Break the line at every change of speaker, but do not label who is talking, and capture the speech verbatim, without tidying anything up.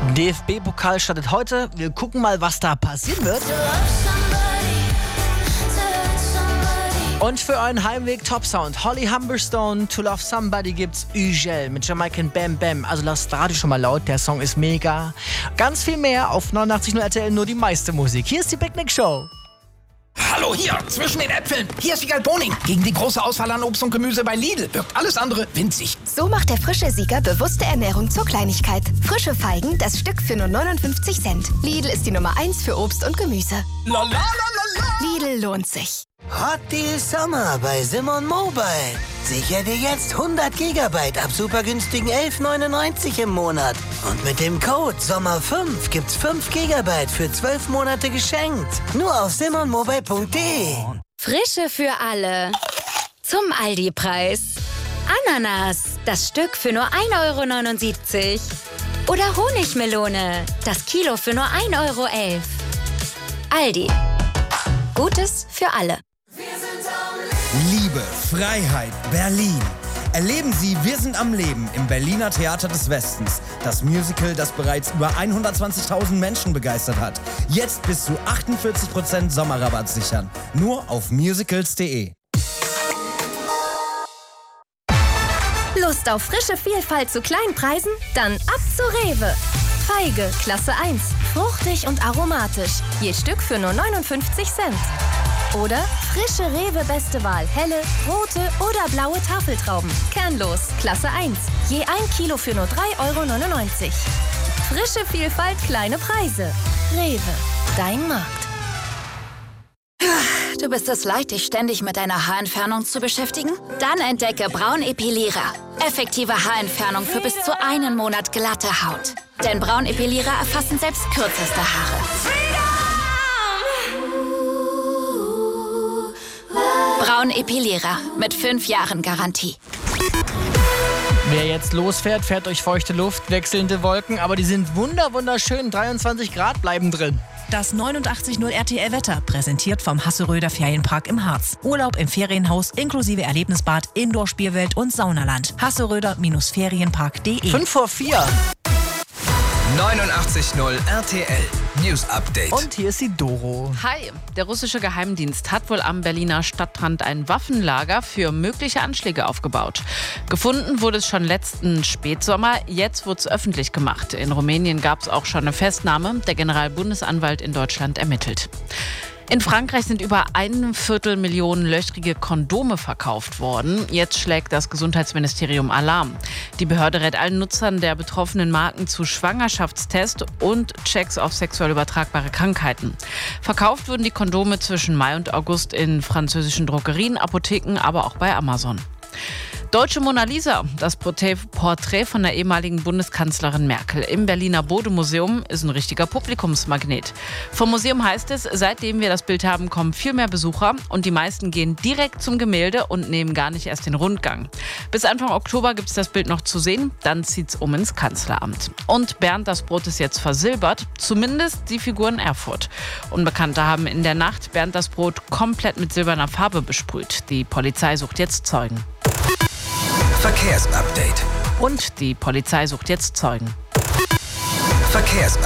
D F B-Pokal startet heute. Wir gucken mal, was da passieren wird. Und für euren Heimweg Top-Sound. Holly Humberstone, To Love Somebody gibt's Ugel mit Jamaican Bam Bam. Also lasst das Radio schon mal laut, der Song ist mega. Ganz viel mehr auf neunundachtzig Komma null R T L, nur die meiste Musik. Hier ist die Picknick Show.
Hallo hier, zwischen den Äpfeln. Hier ist Wiegald Boning. Gegen die große Auswahl an Obst und Gemüse bei Lidl wirkt alles andere winzig.
So macht der frische Sieger bewusste Ernährung zur Kleinigkeit. Frische Feigen, das Stück für nur neunundfünfzig Cent. Lidl ist die Nummer eins für Obst und Gemüse.
La, la, la, la, la.
Lidl lohnt sich.
Hot Deal Sommer bei Simon Mobile. Sicher dir jetzt hundert Gigabyte ab super günstigen elf neunundneunzig im Monat. Und mit dem Code Sommer fünf gibt's fünf Gigabyte für zwölf Monate geschenkt. Nur auf simon mobile punkt de.
Frische für alle. Zum Aldi-Preis. Ananas, das Stück für nur ein Euro neunundsiebzig. Oder Honigmelone, das Kilo für nur ein Euro elf. Aldi. Gutes für alle.
Liebe, Freiheit, Berlin. Erleben Sie Wir sind am Leben im Berliner Theater des Westens. Das Musical, das bereits über hundertzwanzigtausend Menschen begeistert hat. Jetzt bis zu achtundvierzig Prozent Sommerrabatt sichern. Nur auf musicals punkt de.
Lust auf frische Vielfalt zu kleinen Preisen? Dann ab zu Rewe. Feige, Klasse eins. Fruchtig und aromatisch. Je Stück für nur neunundfünfzig Cent. Oder frische Rewe Beste Wahl. Helle, rote oder blaue Tafeltrauben. Kernlos, Klasse eins. Je ein Kilo für nur drei Euro neunundneunzig. Frische Vielfalt, kleine Preise. Rewe, dein Markt.
Du bist es leid, dich ständig mit deiner Haarentfernung zu beschäftigen? Dann entdecke Braunepilierer. Effektive Haarentfernung für bis zu einen Monat glatte Haut. Denn Braunepilierer erfassen selbst kürzeste Haare. Braunepilierer mit fünf Jahren Garantie.
Wer jetzt losfährt, fährt durch feuchte Luft, wechselnde Wolken, aber die sind wunder wunderschön. dreiundzwanzig Grad bleiben drin.
Das neunundachtzig Komma null R T L-Wetter, präsentiert vom Hasseröder Ferienpark im Harz. Urlaub im Ferienhaus inklusive Erlebnisbad, Indoor-Spielwelt und Saunaland. Hasseröder-Ferienpark punkt de.
fünf vor vier.
neunundachtzig Komma null R T L News Update.
Und hier ist die Doro.
Hi, der russische Geheimdienst hat wohl am Berliner Stadtrand ein Waffenlager für mögliche Anschläge aufgebaut. Gefunden wurde es schon letzten Spätsommer, jetzt wurde es öffentlich gemacht. In Rumänien gab es auch schon eine Festnahme. Der Generalbundesanwalt in Deutschland ermittelt. In Frankreich sind über ein Viertel Millionen löchrige Kondome verkauft worden. Jetzt schlägt das Gesundheitsministerium Alarm. Die Behörde rät allen Nutzern der betroffenen Marken zu Schwangerschaftstests und Checks auf sexuell übertragbare Krankheiten. Verkauft wurden die Kondome zwischen Mai und August in französischen Drogerien, Apotheken, aber auch bei Amazon. Deutsche Mona Lisa, das Porträt von der ehemaligen Bundeskanzlerin Merkel im Berliner Bode-Museum, ist ein richtiger Publikumsmagnet. Vom Museum heißt es, seitdem wir das Bild haben, kommen viel mehr Besucher und die meisten gehen direkt zum Gemälde und nehmen gar nicht erst den Rundgang. Bis Anfang Oktober gibt es das Bild noch zu sehen, dann zieht's um ins Kanzleramt. Und Bernd das Brot ist jetzt versilbert, zumindest die Figur in Erfurt. Unbekannte haben in der Nacht Bernd das Brot komplett mit silberner Farbe besprüht. Die Polizei sucht jetzt Zeugen.
Verkehrsupdate.
Und die Polizei sucht jetzt Zeugen.
Verkehrsupdate.